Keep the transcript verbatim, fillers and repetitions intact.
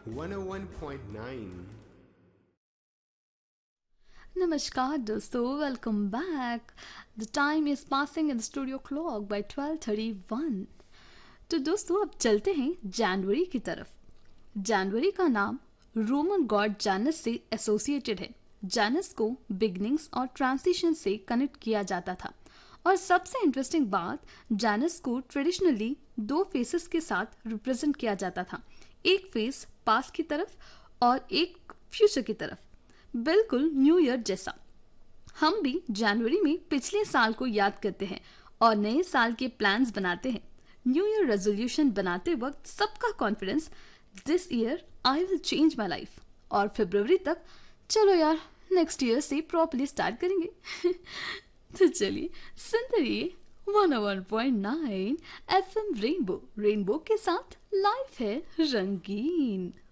one oh one point nine. Namaskar दोस्तों, welcome back. The time is passing in studio clock by twelve thirty one. तो दोस्तों अब चलते हैं जनवरी की तरफ. जनवरी का नाम रोमन गॉड जानस से एसोसिएटेड है. जानस को बिगनिंग्स और ट्रांजिशन से कनेक्ट किया जाता था. और सबसे इंटरेस्टिंग बात, जानस को ट्रेडिशनली दो फेसेस के साथ रिप्रेजेंट किया जाता था. एक फेस पास्ट की तरफ और एक फ्यूचर की तरफ, बिल्कुल न्यू ईयर जैसा. हम भी जनवरी में पिछले साल को याद करते हैं और नए साल के प्लान्स बनाते हैं. न्यू ईयर रेजोल्यूशन बनाते वक्त सबका confidence, this year I will change my life. और फरवरी तक चलो यार नेक्स्ट ईयर से प्रॉपर्ली स्टार्ट करेंगे. तो चलिए सुनते रहिए वन ओ one point nine F M rainbow. Rainbow के साथ लाइफ है रंगीन.